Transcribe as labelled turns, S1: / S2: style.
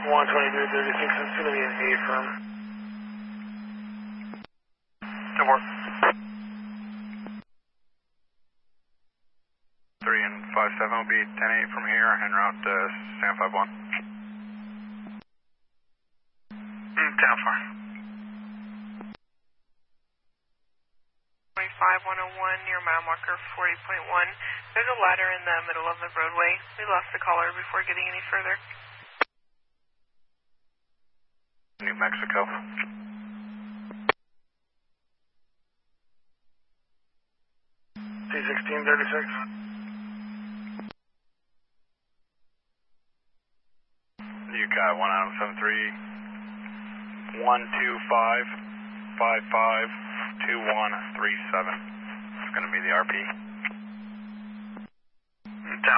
S1: 12336, it's going to be an A firm.
S2: Good work. 3 and 57 will be 10-8 from here en route to San 51. 10-4.
S3: 25-101 near mile marker 40.1. There's a ladder in the middle of the roadway. We lost the caller before getting any further.
S2: New Mexico.
S1: C1636.
S2: You got 1 Adam 73 125 55 2137. It's going to be the RP.